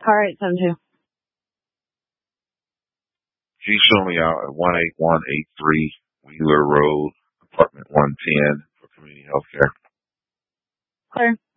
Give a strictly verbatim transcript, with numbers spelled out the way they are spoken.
All right, seven two. Can you show me out at one eight one eight three Wheeler Road, apartment one ten for community health care? Clear.